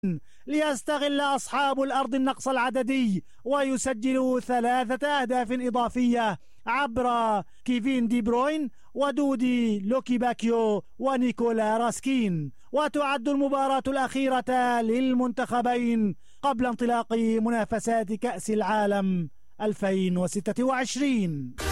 ليستغل أصحاب الأرض النقص العددي ويسجلوا 3 أهداف إضافية عبر كيفين دي بروين ودودي لوكي باكيو ونيكولا راسكين. وتعد المباراة الأخيرة للمنتخبين قبل انطلاق منافسات كأس العالم 2026.